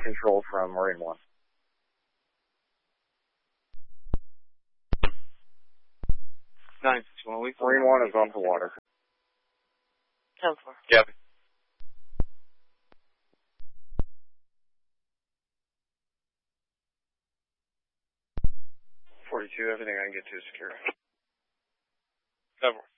control from Marine 1. Marine 1 is off the water. 10-4. Copy. 42, everything I can get to is secure. 10-4.